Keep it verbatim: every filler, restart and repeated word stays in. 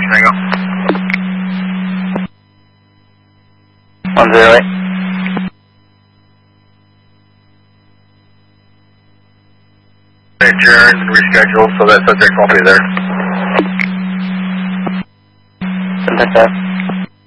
Tango. one zero eight. Adjourned and rescheduled, so that subject won't be there. Contact that.